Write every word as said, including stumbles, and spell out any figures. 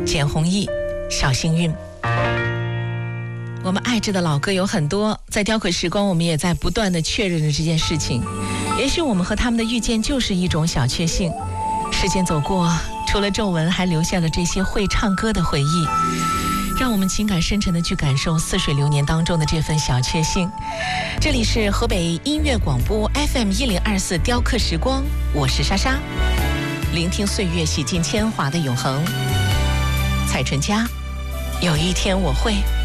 简弘毅，小幸运。我们爱着的老歌有很多，在雕刻时光我们也在不断的确认着这件事情。也许我们和他们的遇见就是一种小确幸。时间走过，除了皱纹还留下了这些会唱歌的回忆，让我们情感深沉的去感受似水流年当中的这份小确幸。这里是河北音乐广播 F M 一零二四雕刻时光，我是莎莎，聆听岁月洗尽铅华的永恒。蔡淳佳，有一天我会。